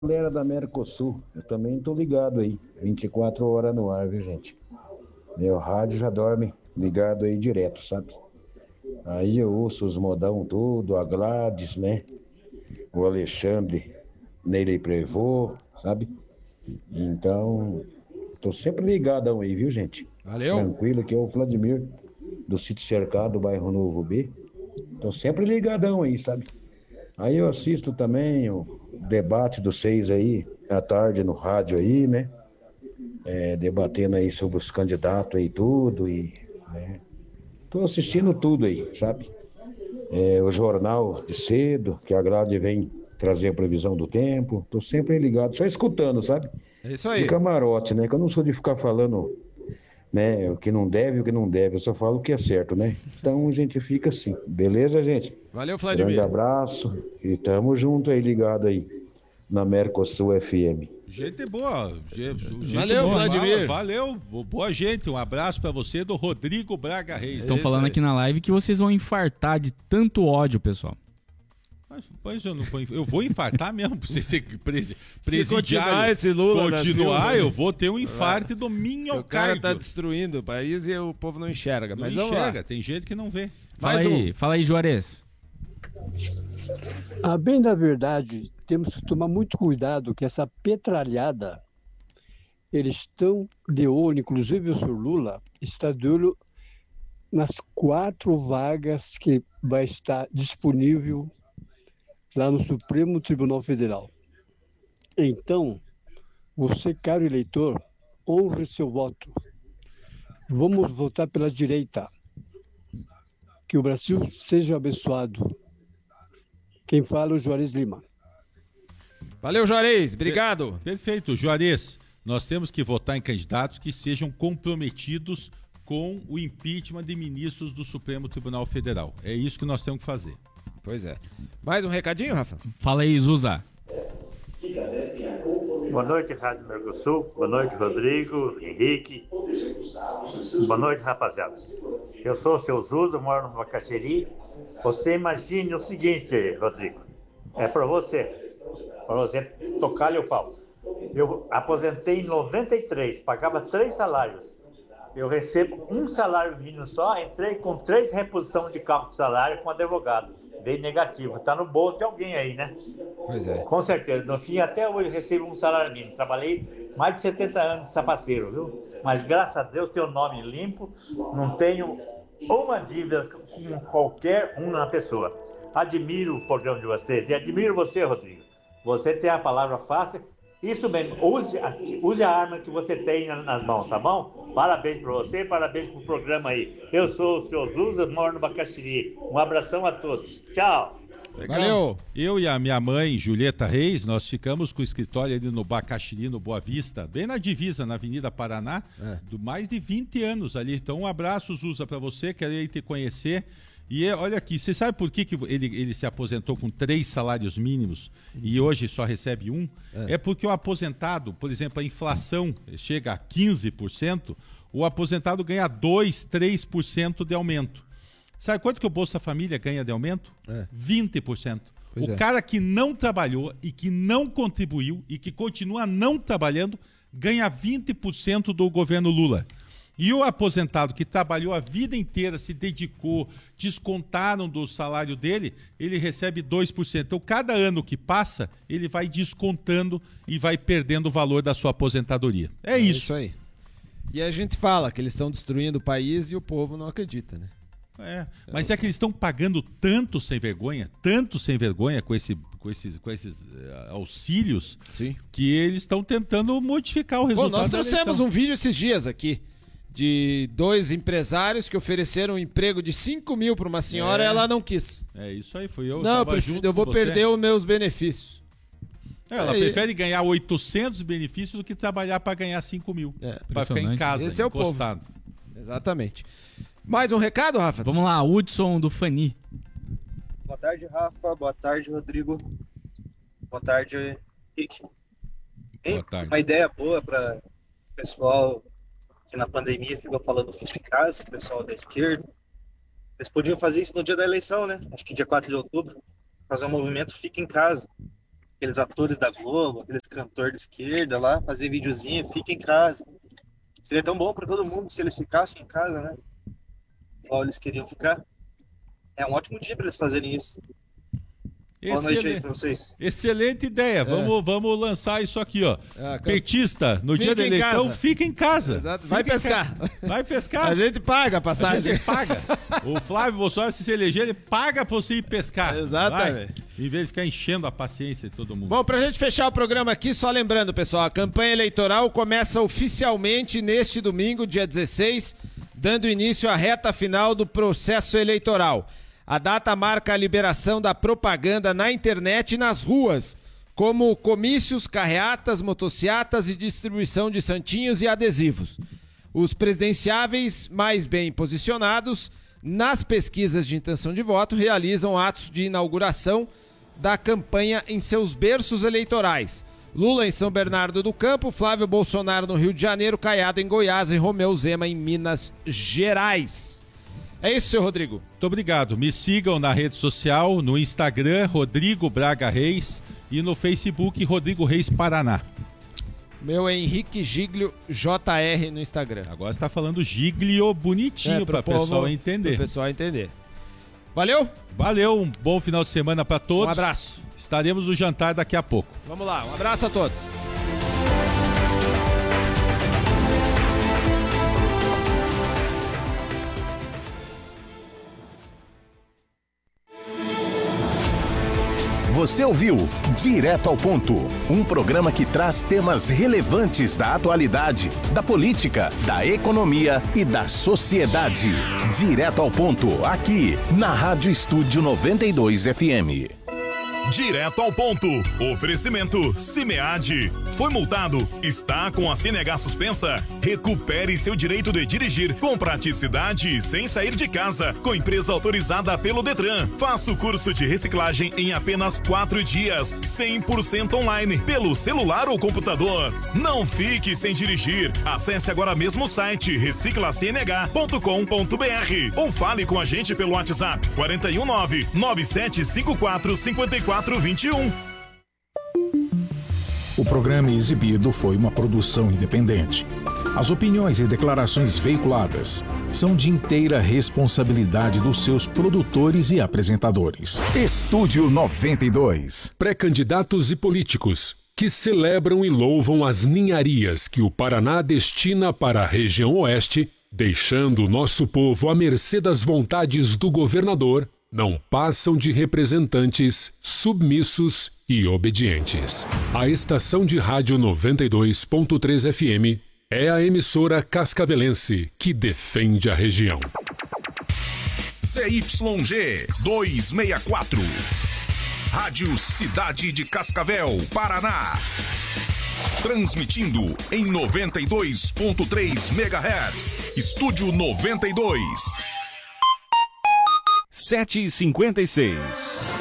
galera da Mercosul, eu também tô ligado aí, 24 horas no ar, viu, gente? Meu rádio já dorme ligado aí direto, sabe? Aí eu ouço os modão tudo, a Gladys, né? O Alexandre, Neyley Prevô, sabe? Então, tô sempre ligadão aí, viu, gente? Valeu. Tranquilo, que é o Vladimir, do Sítio Cercado, bairro Novo B. Tô sempre ligadão aí, sabe? Aí eu assisto também o debate dos seis aí, à tarde no rádio aí, né? Debatendo aí sobre os candidatos aí tudo e, né? Tô assistindo tudo aí, sabe? O jornal de cedo, que a grade vem trazer a previsão do tempo. Tô sempre ligado, só escutando, sabe? É isso De aí. camarote, né? Que eu não sou de ficar falando, né? O que não deve, o que não deve. Eu só falo o que é certo, né? Então a gente fica assim. Beleza, gente? Valeu, Grande Vladimir. abraço e tamo junto aí, ligado aí na Mercosul FM. Gente boa, gente Valeu, boa. Vladimir. Valeu, boa gente. Um abraço pra você do Rodrigo Braga Reis. Estão Isso falando aí. aqui na live que vocês vão infartar de tanto ódio, pessoal. Mas eu não vou, eu vou infartar mesmo pra você ser Se presidiário. continuar esse Lula da Continuar, Silva, eu vou ter um infarto do o cara minhocárdio. tá destruindo o país e o povo não enxerga. Não Mas vamos enxerga, lá. tem gente que não vê. Fala aí, Juarez. A bem da verdade, temos que tomar muito cuidado que essa petralhada, eles estão de olho, inclusive o senhor Lula está de olho nas 4 vagas que vai estar disponível lá no Supremo Tribunal Federal. Então, você, caro eleitor, honre seu voto. Vamos votar pela direita. Que o Brasil seja abençoado. Quem fala é o Juarez Lima. Valeu, Juarez. Obrigado. Perfeito, Juarez. Nós temos que votar em candidatos que sejam comprometidos com o impeachment de ministros do Supremo Tribunal Federal. É isso que nós temos que fazer. Pois é. Mais um recadinho, Rafa? Fala aí, Zuza. Boa noite, Rádio Mercosul. Boa noite, Rodrigo, Henrique. Boa noite, rapaziada. Eu sou o seu Zuza, moro no Bacaxeri. Você imagine o seguinte, Rodrigo. É para você tocar-lhe o pau. Eu aposentei em 93, pagava 3 salários. Eu recebo um salário mínimo só, entrei com 3 reposições de carro de salário com advogado. Veio negativo, tá no bolso de alguém aí, né? Pois é. Com certeza, no fim até hoje recebo um salário mínimo. Trabalhei mais de 70 anos de sapateiro, viu? Mas graças a Deus tenho o nome limpo, não tenho uma dívida com qualquer uma pessoa. Admiro o programa de vocês e admiro você, Rodrigo. Você tem a palavra fácil. Isso mesmo, use a arma que você tem nas mãos, tá bom? Parabéns para você, parabéns pro programa aí. Eu sou o seu Zuza, moro no Bacaxiri. Um abração a todos. Tchau. Legal. Valeu. Eu e a minha mãe, Julieta Reis, nós ficamos com o escritório ali no Bacaxiri, no Boa Vista, bem na divisa, na Avenida Paraná, do mais de 20 anos ali. Então, um abraço, Zuza, para você, quero ir te conhecer. E olha aqui, você sabe por que ele se aposentou com 3 salários mínimos e hoje só recebe um? É porque o aposentado, por exemplo, a inflação chega a 15%, o aposentado ganha 2, 3% de aumento. Sabe quanto que o Bolsa Família ganha de aumento? 20%. Pois O é. cara que não trabalhou e que não contribuiu e que continua não trabalhando ganha 20% do governo Lula. E o aposentado que trabalhou a vida inteira, se dedicou, descontaram do salário dele, ele recebe 2%. Então, cada ano que passa, ele vai descontando e vai perdendo o valor da sua aposentadoria. É isso. aí. E a gente fala que eles estão destruindo o país e o povo não acredita, né? Mas é que eles estão pagando tanto sem vergonha com esses auxílios, Sim. que eles estão tentando modificar o Bom, resultado nós da trouxemos eleição. um vídeo esses dias aqui de 2 empresários que ofereceram um emprego de 5 mil para uma senhora e ela não quis. É isso aí, fui eu. Não, tava junto eu vou com você. perder os meus benefícios. Ela prefere ganhar 800 benefícios do que trabalhar para ganhar 5 mil. Para ficar em casa, Esse é o povo. encostado. Exatamente. Mais um recado, Rafa? Vamos lá, Hudson do Fani. Boa tarde, Rafa. Boa tarde, Rodrigo. Boa tarde, Rick. Boa tarde. Uma ideia boa para o pessoal que na pandemia ficou falando fica em casa, o pessoal da esquerda. Eles podiam fazer isso no dia da eleição, né? Acho que dia 4 de outubro. Fazer um movimento Fica em Casa. aqueles atores da Globo, aqueles cantores de esquerda lá, fazer videozinho, fica em casa. Seria tão bom para todo mundo se eles ficassem em casa, né? Igual eles queriam ficar. É um ótimo dia para eles fazerem isso. Boa noite aí pra vocês. Excelente ideia. Vamos lançar isso aqui, ó. Petista, no dia da eleição, fica em casa. Exato. Vai pescar. Vai pescar. A gente paga a passagem. A gente paga. O Flávio Bolsonaro, se eleger, ele paga pra você ir pescar. Exatamente. Em vez de ficar enchendo a paciência de todo mundo. Bom, pra gente fechar o programa aqui, só lembrando, pessoal, a campanha eleitoral começa oficialmente neste domingo, dia 16, dando início à reta final do processo eleitoral. A data marca a liberação da propaganda na internet e nas ruas, como comícios, carreatas, motociatas e distribuição de santinhos e adesivos. Os presidenciáveis mais bem posicionados nas pesquisas de intenção de voto realizam atos de inauguração da campanha em seus berços eleitorais. Lula em São Bernardo do Campo, Flávio Bolsonaro no Rio de Janeiro, Caiado em Goiás e Romeu Zema em Minas Gerais. É isso, seu Rodrigo. Muito obrigado. Me sigam na rede social, no Instagram, Rodrigo Braga Reis, e no Facebook, Rodrigo Reis Paraná. Meu é Henrique Giglio JR no Instagram. Agora você tá falando Giglio bonitinho para o pessoal entender. Para o pessoal entender. Valeu? Valeu, um bom final de semana para todos. Um abraço. Estaremos no jantar daqui a pouco. Vamos lá, um abraço a todos. Você ouviu Direto ao Ponto, um programa que traz temas relevantes da atualidade, da política, da economia e da sociedade. Direto ao Ponto, aqui na Rádio Estúdio 92 FM. Direto ao ponto. Oferecimento Cimead. Foi multado? Está com a CNH suspensa? Recupere seu direito de dirigir com praticidade e sem sair de casa. Com empresa autorizada pelo Detran. Faça o curso de reciclagem em apenas 4 dias. 100% online, pelo celular ou computador. Não fique sem dirigir. Acesse agora mesmo o site reciclacnh.com.br ou fale com a gente pelo WhatsApp 419-9754-5421. O programa exibido foi uma produção independente. As opiniões e declarações veiculadas são de inteira responsabilidade dos seus produtores e apresentadores. Estúdio 92. Pré-candidatos e políticos que celebram e louvam as ninharias que o Paraná destina para a região oeste, deixando o nosso povo à mercê das vontades do governador, não passam de representantes submissos e obedientes. A estação de rádio 92.3 FM é a emissora cascavelense que defende a região. ZYG 264. Rádio Cidade de Cascavel, Paraná. Transmitindo em 92.3 MHz. Estúdio 92. 7h56.